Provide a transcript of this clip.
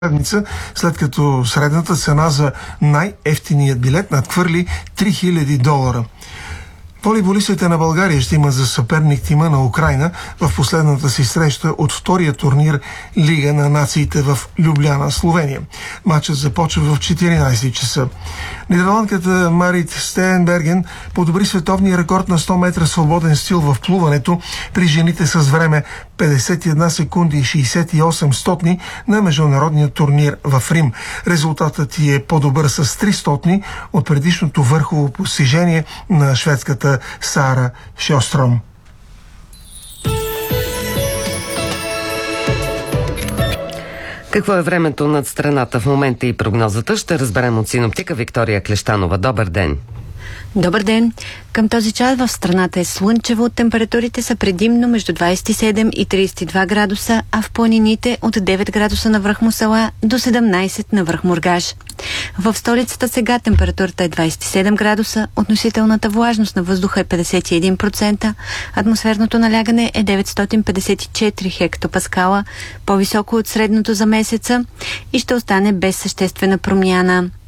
седмица, след като средната цена за най-евтиният билет надхвърли $3000. Волейболистите на България ще имат за съперник тима на Украйна в последната си среща от втория турнир Лига на нациите в Любляна, Словения. Матчът започва в 14 часа. Нидерландката Марит Стеенберген подобри световния рекорд на 100 метра свободен стил в плуването при жените с време 51 секунди и 68 стотни на международния турнир в Рим. Резултатът е по-добър с 3 стотни от предишното върхово постижение на шведската Сара Шостром. Какво е времето над страната в момента и прогнозата ще разберем от синоптика Виктория Клещанова. Добър ден! Добър ден! Към този час в страната е слънчево, температурите са предимно между 27 и 32 градуса, а в планините от 9 градуса на връх Мусала до 17 на връх Мургаш. В столицата сега температурата е 27 градуса, относителната влажност на въздуха е 51%, атмосферното налягане е 954 хектопаскала, по-високо от средното за месеца и ще остане без съществена промяна.